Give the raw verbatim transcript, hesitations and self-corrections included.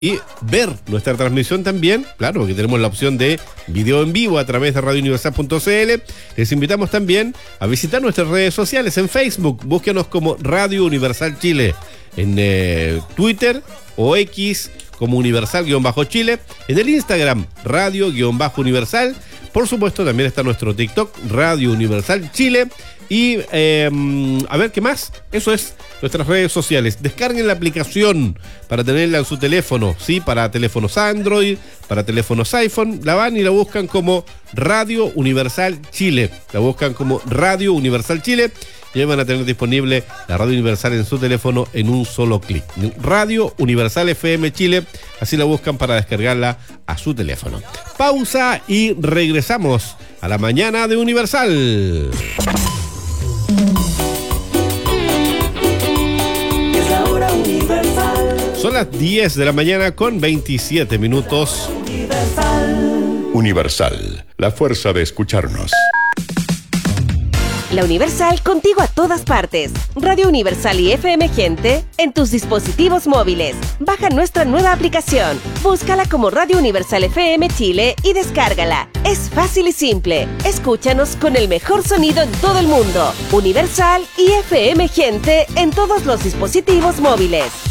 y ver nuestra transmisión también, claro, porque tenemos la opción de video en vivo a través de radio universal punto c l. Les invitamos también a visitar nuestras redes sociales en Facebook, búsquenos como Radio Universal Chile, en eh, Twitter o X como Universal-Chile, en el Instagram Radio-Universal, por supuesto también está nuestro TikTok Radio Universal Chile. Y eh, a ver, ¿qué más? Eso es nuestras redes sociales. Descarguen la aplicación para tenerla en su teléfono, ¿sí? Para teléfonos Android, para teléfonos iPhone. La van y la buscan como Radio Universal Chile. La buscan como Radio Universal Chile. Y ahí van a tener disponible la Radio Universal en su teléfono en un solo clic. Radio Universal F M Chile. Así la buscan para descargarla a su teléfono. Pausa y regresamos a la mañana de Universal. Son las diez de la mañana con veintisiete minutos. Universal. Universal, la fuerza de escucharnos. La Universal contigo a todas partes. Radio Universal y F M Gente en tus dispositivos móviles. Baja nuestra nueva aplicación. Búscala como Radio Universal F M Chile y descárgala. Es fácil y simple. Escúchanos con el mejor sonido en todo el mundo. Universal y F M Gente en todos los dispositivos móviles.